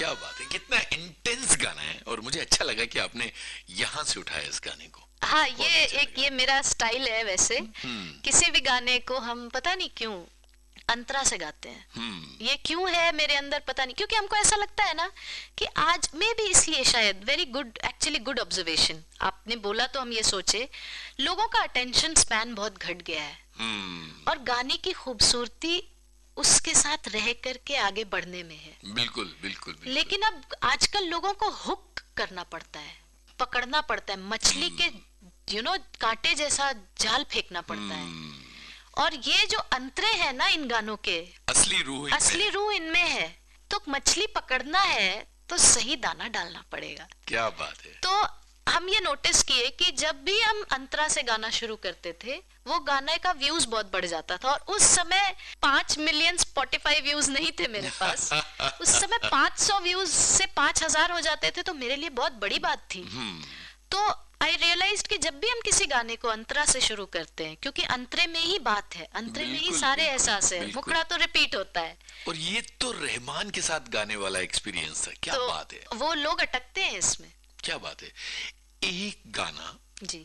क्या बात है, कितना इंटेंस गाना है। और मुझे अच्छा लगा कि आपने यहाँ से उठाया इस गाने को। हाँ, ये अच्छा एक लगा। ये मेरा स्टाइल है वैसे। हम्म। किसी भी गाने को हम पता नहीं क्यों अंतरा से गाते हैं। हम्म। ये क्यों है मेरे अंदर पता नहीं, क्योंकि हमको ऐसा लगता है ना कि आज में भी, इसलिए शायद, very good, actually good observation आपने बोला तो हम ये सोचे, लोगों का अटेंशन स्पैन बहुत घट गया है हम्म। और गाने की खूबसूरती उसके साथ रह करके आगे बढ़ने में है। बिल्कुल बिल्कुल बिल्कुल। लेकिन अब आजकल लोगों को हुक करना पड़ता है, पकड़ना पड़ता है, मछली के कांटे जैसा जाल फेंकना पड़ता है। हम्म। और ये जो अंतरे हैं ना इन गानों के, असली रूह इनमें असली है। रूह इनमें है। तो मछली पकड़ना है तो सही दाना डालना पड़ेगा। क्या बात है। तो हम ये नोटिस किए कि जब भी हम अंतरा से गाना शुरू करते थे, वो गाने का व्यूज बहुत बढ़ जाता था। और उस समय 5 मिलियन स्पॉटिफाई व्यूज नहीं थे मेरे पास। उस समय 500 व्यूज से 5000 हो जाते थे, तो मेरे लिए बहुत बड़ी बात थी। तो आई रियलाइज्ड कि जब भी हम किसी गाने को अंतरा से शुरू करते हैं, क्योंकि अंतरे में ही बात है, अंतरे में ही बिल्कुल सारे बिल्कुल एहसास है, बिल्कुल। मुखड़ा तो रिपीट होता है। और ये तो रहमान के साथ गाने वाला एक्सपीरियंस था। क्या तो बात है। वो लोग अटकते हैं इसमें। क्या बात है। एक गाना जी।